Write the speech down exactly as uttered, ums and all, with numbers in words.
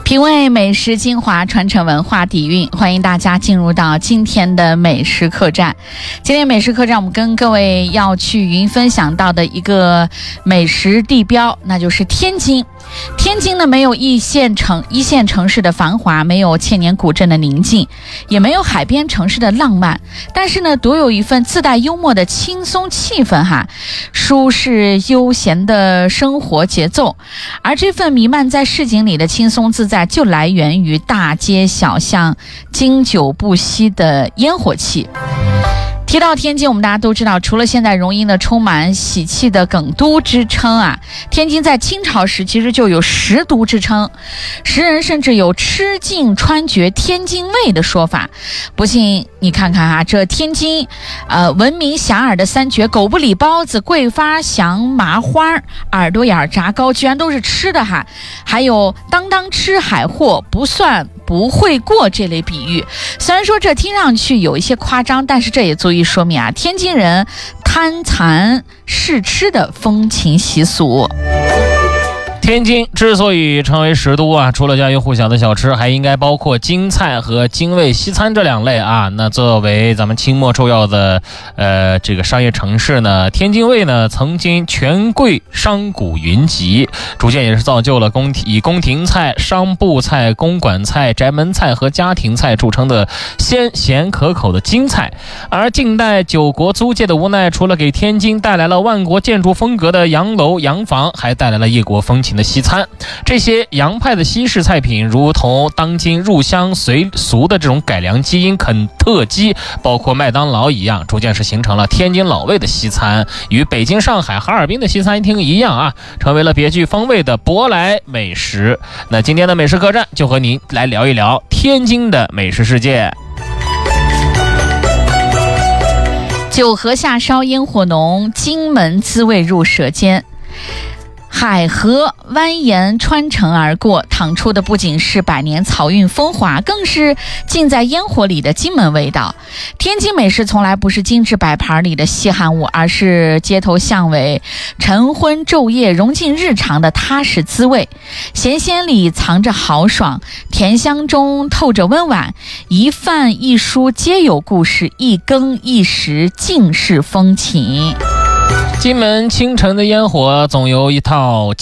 品味美食精华，传承文化底蕴，欢迎大家进入到今天的美食客栈。今天美食客栈，我们跟各位要去云分享到的一个美食地标，那就是天津。天津呢，没有一线城一线城市的繁华，没有千年古镇的宁静，也没有海边城市的浪漫，但是呢，独有一份自带幽默的轻松气氛哈，舒适悠闲的生活节奏。而这份弥漫在市井里的轻松自在，就来源于大街小巷经久不息的烟火气。提到天津，我们大家都知道，除了现在荣膺的充满喜气的梗都之称啊，天津在清朝时其实就有十都之称，时人甚至有吃尽穿绝天津味的说法。不信你看看啊，这天津呃闻名遐迩的三绝，狗不理包子、桂发祥麻花、耳朵眼炸糕，居然都是吃的哈。还有当当吃海货不算不会过这类比喻，虽然说这听上去有一些夸张，但是这也足以说明啊，天津人贪残嗜吃的风情习俗。 天津之所以成为十都啊，除了家喻户晓的小吃，还应该包括京菜和京味西餐这两类啊。那作为咱们清末重要的呃这个商业城市呢，天津卫呢曾经权贵商贾云集，逐渐也是造就了宫廷以宫廷菜、商埠菜、公馆菜、宅门菜和家庭菜著称的鲜咸可口的京菜。而近代九国租界的无奈，除了给天津带来了万国建筑风格的洋楼洋房，还带来了异国风情的西餐。这些洋派的西式菜品，如同当今入乡随俗的这种改良基因肯特基，包括麦当劳一样，逐渐是形成了天津老味的西餐，与北京、上海、哈尔滨的西餐厅一样啊，成为了别具风味的舶来美食。那今天的美食客栈就和您来聊一聊天津的美食世界。 酒河下烧，烟火浓，津门滋味入舌尖。海河蜿蜒穿城而过，淌出的不仅是百年漕运风华，更是浸在烟火里的津门味道。天津美食从来不是精致摆盘里的稀罕物，而是街头巷尾晨昏昼夜融进日常的踏实滋味。咸鲜里藏着豪爽，甜香中透着温婉，一饭一蔬皆有故事，一羹一食尽是风情。 津门清晨的烟火总有一套